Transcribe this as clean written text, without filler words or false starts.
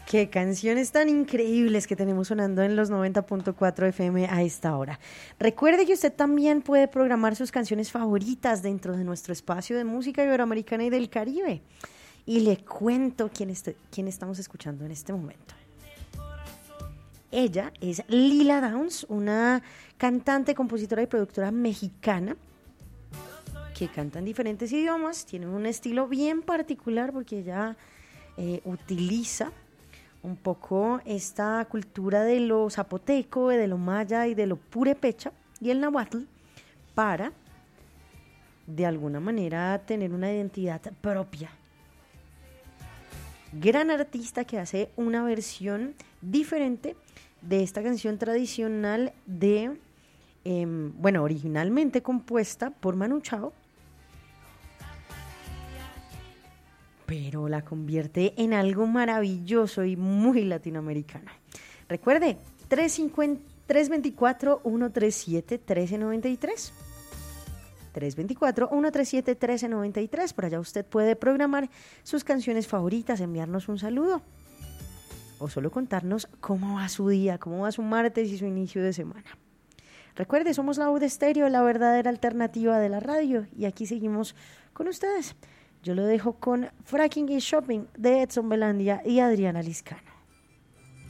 Qué canciones tan increíbles que tenemos sonando en los 90.4 FM a esta hora. Recuerde que usted también puede programar sus canciones favoritas dentro de nuestro espacio de música iberoamericana y del Caribe. Y le cuento quién estamos escuchando en este momento. Ella es Lila Downs, una cantante, compositora y productora mexicana que canta en diferentes idiomas. Tiene un estilo bien particular porque ella utiliza un poco esta cultura de lo zapoteco, de lo maya y de lo purépecha y el náhuatl para, de alguna manera, tener una identidad propia. Gran artista que hace una versión diferente de esta canción tradicional originalmente compuesta por Manu Chao, pero la convierte en algo maravilloso y muy latinoamericano. Recuerde, 324-137-1393. 324-137-1393. Por allá usted puede programar sus canciones favoritas, enviarnos un saludo o solo contarnos cómo va su día, cómo va su martes y su inicio de semana. Recuerde, somos la UD Estéreo, la verdadera alternativa de la radio, y aquí seguimos con ustedes. Yo lo dejo con Fracking y Shopping de Edson Belandia y Adriana Liscano.